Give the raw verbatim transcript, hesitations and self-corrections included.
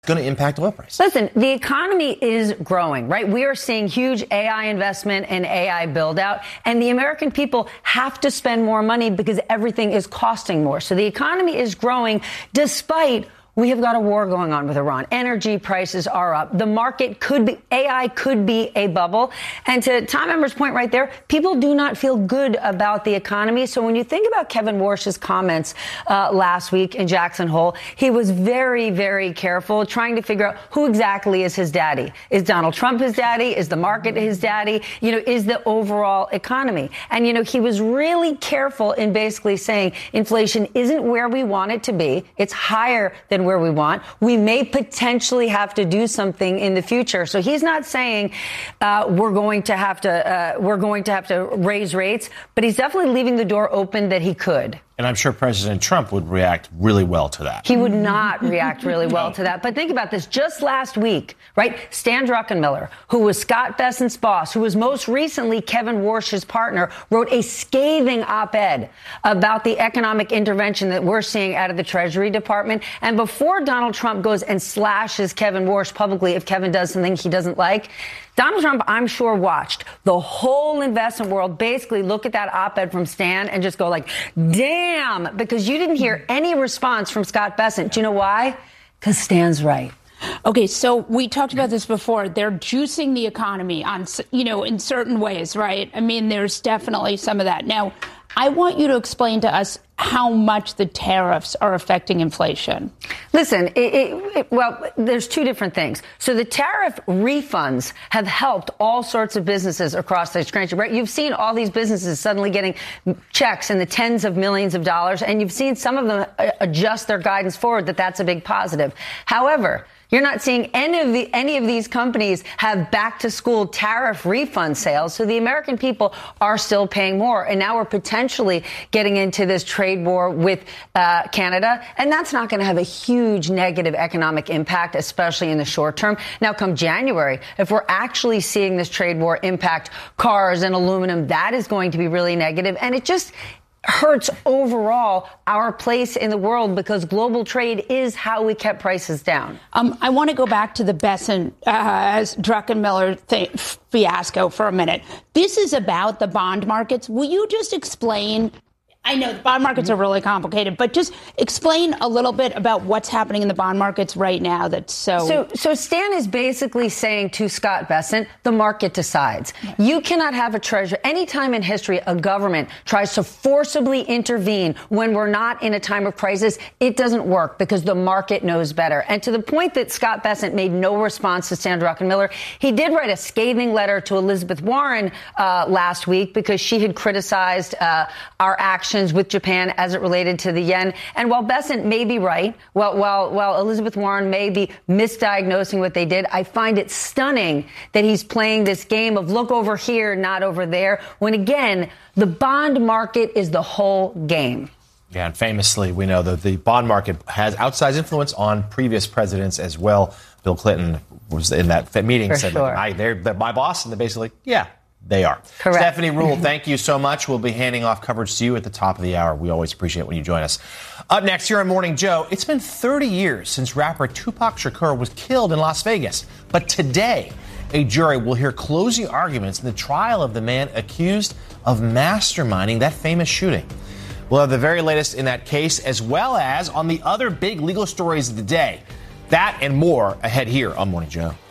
going to impact oil prices. Listen, the economy is growing, right? We are seeing huge A I investment and A I build out, and the American people have to spend more money because everything is costing more. So the economy is growing despite we have got a war going on with Iran. Energy prices are up. The market could be, A I could be a bubble. And to Tom Emmer's point right there, people do not feel good about the economy. So when you think about Kevin Warsh's comments uh, last week in Jackson Hole, he was very, very careful trying to figure out who exactly is his daddy. Is Donald Trump his daddy? Is the market his daddy? You know, is the overall economy? And, you know, he was really careful in basically saying inflation isn't where we want it to be. It's higher than where we want. We may potentially have to do something in the future. So he's not saying uh, we're going to have to uh, we're going to have to raise rates, but he's definitely leaving the door open that he could. And I'm sure President Trump would react really well to that. He would not react really well to that. But think about this. Just last week, right, Stan Druckenmiller, who was Scott Bessent's boss, who was most recently Kevin Warsh's partner, wrote a scathing op-ed about the economic intervention that we're seeing out of the Treasury Department. And before Donald Trump goes and slashes Kevin Warsh publicly if Kevin does something he doesn't like, Donald Trump, I'm sure, watched the whole investment world basically look at that op-ed from Stan and just go like, damn, because you didn't hear any response from Scott Bessent. Do you know why? Because Stan's right. Okay, so we talked about this before. They're juicing the economy on, you know, in certain ways, right? I mean, there's definitely some of that. Now, I want you to explain to us how much the tariffs are affecting inflation. Listen, it, it, it, well, there's two different things. So the tariff refunds have helped all sorts of businesses across this country, right? You've seen all these businesses suddenly getting checks in the tens of millions of dollars, and you've seen some of them adjust their guidance forward that that's a big positive. However, you're not seeing any of the any of these companies have back-to-school tariff refund sales, so the American people are still paying more. And now we're potentially getting into this trade war with uh, Canada, and that's not going to have a huge negative economic impact, especially in the short term. Now, come January, if we're actually seeing this trade war impact cars and aluminum, that is going to be really negative, and it just hurts overall our place in the world because global trade is how we kept prices down. Um, I want to go back to the Bessent uh, Druckenmiller thing, fiasco for a minute. This is about the bond markets. Will you just explain? I know the bond markets are really complicated, but just explain a little bit about what's happening in the bond markets right now that's so... So, so Stan is basically saying to Scott Bessent, the market decides. Right. You cannot have a treasury. Anytime in history a government tries to forcibly intervene when we're not in a time of crisis, it doesn't work because the market knows better. And to the point that Scott Bessent made no response to Stan Druckenmiller, he did write a scathing letter to Elizabeth Warren uh, last week because she had criticized uh, our actions with Japan as it related to the yen. And while Bessent may be right, while, while, while Elizabeth Warren may be misdiagnosing what they did, I find it stunning that he's playing this game of look over here, not over there, when again, the bond market is the whole game. Yeah, and famously, we know that the bond market has outsized influence on previous presidents as well. Bill Clinton was in that meeting, For said, sure. I, they're, they're my boss, and they're basically, yeah. They are. Correct. Stephanie Ruhle, thank you so much. We'll be handing off coverage to you at the top of the hour. We always appreciate when you join us. Up next here on Morning Joe, it's been thirty years since rapper Tupac Shakur was killed in Las Vegas. But today, a jury will hear closing arguments in the trial of the man accused of masterminding that famous shooting. We'll have the very latest in that case, as well as on the other big legal stories of the day. That and more ahead here on Morning Joe.